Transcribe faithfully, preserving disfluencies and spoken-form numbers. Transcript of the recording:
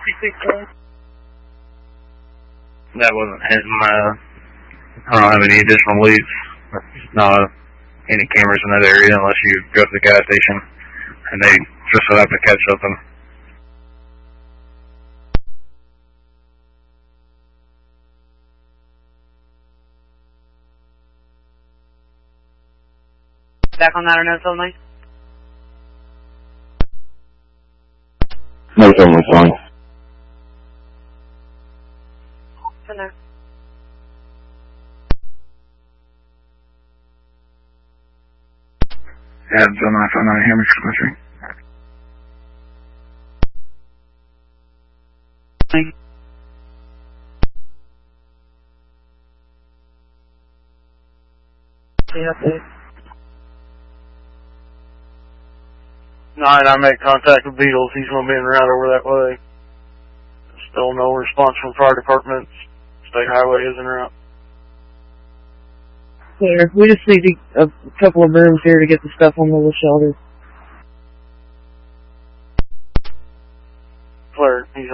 That wasn't him. Uh, I don't have any additional leads. Not any cameras in that area unless you go to the gas station, and they just so happen to catch something. Back on that or no only? No, someone's fine. For now. Yeah, it's on nine five nine Hammer Country. Yeah, Nine, I made contact with Beatles. He's going to be en route over that way. Still no response from fire departments. State highway is en route. Clear. We just need a couple of rooms here to get the stuff on the shelter.